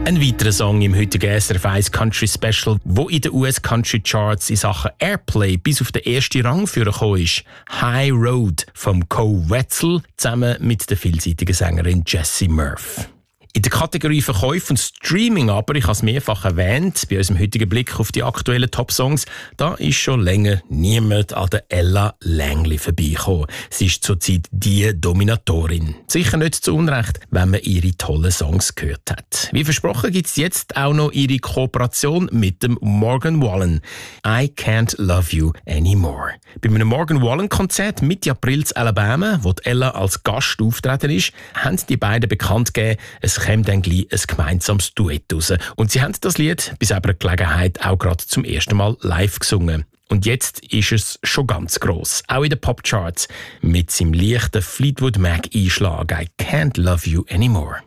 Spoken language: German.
Ein weiterer Song im heutigen SRF 1 Country Special, wo in den US Country Charts in Sachen Airplay bis auf den ersten Rang gekommen ist. High Road vom Cole Wetzel zusammen mit der vielseitigen Sängerin Jessie Murph. In der Kategorie Verkäufe und Streaming aber, ich habe es mehrfach erwähnt, bei unserem heutigen Blick auf die aktuellen Top-Songs, da ist schon länger niemand an der Ella Langley vorbeigekommen. Sie ist zurzeit die Dominatorin. Sicher nicht zu Unrecht, wenn man ihre tollen Songs gehört hat. Wie versprochen gibt es jetzt auch noch ihre Kooperation mit dem Morgan Wallen. I Can't Love You Anymore. Bei einem Morgan Wallen-Konzert Mitte April in Alabama, wo die Ella als Gast auftreten ist, haben die beiden bekannt gegeben, es käme dann gleich ein gemeinsames Duett raus. Und sie haben das Lied bei selber Gelegenheit auch gerade zum ersten Mal live gesungen. Und jetzt ist es schon ganz gross, auch in den Popcharts, mit seinem leichten Fleetwood Mac-Einschlag I Can't Love You Anymore.